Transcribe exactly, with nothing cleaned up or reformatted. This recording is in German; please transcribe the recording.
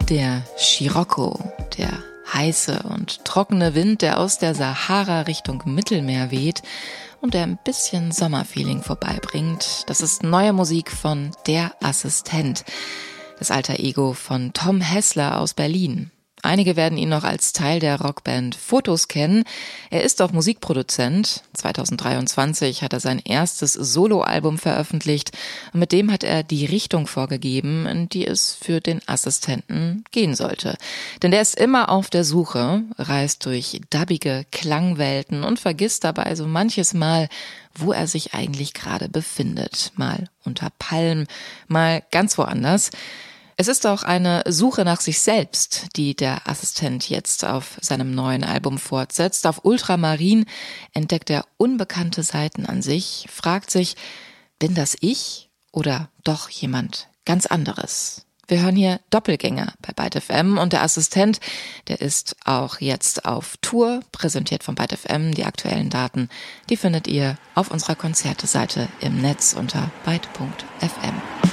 Der Scirocco, der heiße und trockene Wind, der aus der Sahara Richtung Mittelmeer weht und der ein bisschen Sommerfeeling vorbeibringt, das ist neue Musik von Der Assistent, das Alter Ego von Tom Hessler aus Berlin. Einige werden ihn noch als Teil der Rockband Fotos kennen. Er ist auch Musikproduzent. zwanzig dreiundzwanzig hat er sein erstes Soloalbum veröffentlicht und mit dem hat er die Richtung vorgegeben, in die es für den Assistenten gehen sollte. Denn der ist immer auf der Suche, reist durch dubbige Klangwelten und vergisst dabei so manches Mal, wo er sich eigentlich gerade befindet. Mal unter Palmen, mal ganz woanders. Es ist auch eine Suche nach sich selbst, die der Assistent jetzt auf seinem neuen Album fortsetzt. Auf Ultramarin entdeckt er unbekannte Seiten an sich, fragt sich, bin das ich oder doch jemand ganz anderes? Wir hören hier Doppelgänger bei Byte F M und der Assistent, der ist auch jetzt auf Tour, präsentiert von Byte F M. Die aktuellen Daten, die findet ihr auf unserer Konzerteseite im Netz unter byte punkt f m.